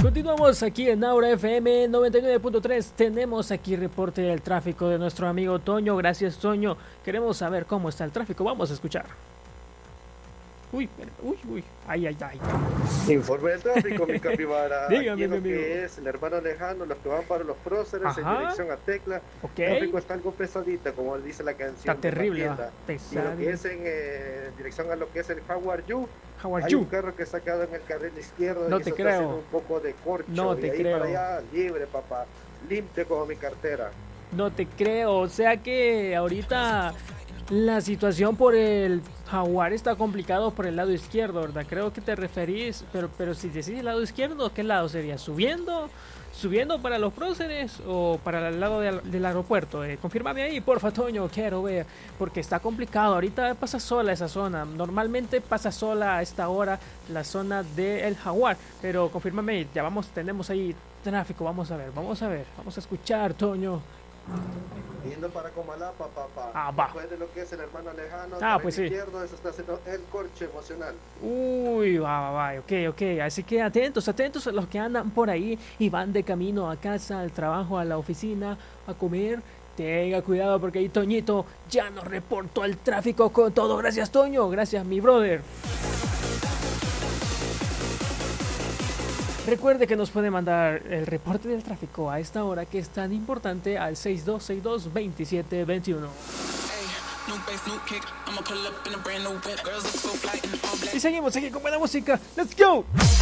Continuamos aquí en Aura FM 99.3. Tenemos aquí reporte del tráfico de nuestro amigo Toño. Gracias, Toño. Queremos saber cómo está el tráfico. Vamos a escuchar. Uy, ay. Informe del tráfico, mi capibara. Dígame, aquí mi lo amigo. que es el hermano lejano, los que van para los próceres en Ajá. dirección a Tecla. Ok. El tráfico está algo pesadita, como dice la canción. Está terrible, de la tienda. pesado. Y lo que es en dirección a lo que es el Howard You. How are Hay you? un carro que está quedado en el carril izquierdo No y te eso creo. está haciendo un poco de corcho. No te y ahí creo. para allá, libre, papá. Limpio como mi cartera. No te creo. O sea que ahorita la situación por el Jaguar está complicado por el lado izquierdo, ¿verdad? Creo que te referís, pero si decís el lado izquierdo, ¿qué lado sería? ¿Subiendo para los próceres o para el lado del aeropuerto? Confírmame ahí, porfa, Toño, quiero ver, porque está complicado. Ahorita pasa sola esa zona. Normalmente pasa sola a esta hora la zona del Jaguar, pero confírmame ahí, tenemos ahí tráfico. Vamos a escuchar, Toño. Yendo para Comalapa, papá. Ah, va. Después de lo que es el hermano lejano, Ah, pues sí. izquierdo, eso está haciendo el corcho emocional. Uy, va, ok. Así que atentos a los que andan por ahí y van de camino a casa, al trabajo, a la oficina, a comer. Tenga cuidado porque ahí Toñito ya nos reportó el tráfico con todo. Gracias, Toño. Gracias, mi brother. Recuerde que nos puede mandar el reporte del tráfico a esta hora que es tan importante al 6262-2721. Y seguimos aquí con buena música. ¡Let's go!